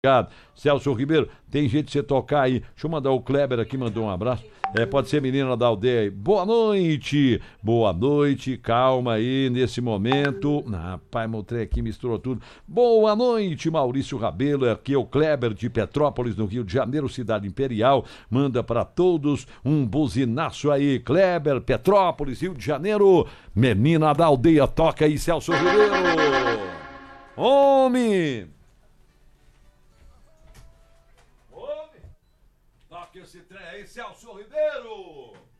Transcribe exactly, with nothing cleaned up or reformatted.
Obrigado. Celso Ribeiro, tem jeito de você tocar aí. Deixa eu mandar o Kleber aqui, mandou um abraço. É, pode ser menina da aldeia aí. Boa noite, boa noite, calma aí nesse momento. Ah, pai, meu trem aqui misturou tudo. Boa noite, Maurício Rabelo, aqui é o Kleber de Petrópolis, no Rio de Janeiro, cidade imperial. Manda pra todos um buzinaço aí, Kleber, Petrópolis, Rio de Janeiro. Menina da aldeia, toca aí, Celso Ribeiro. Homem! Toque esse trem aí, Celso Ribeiro!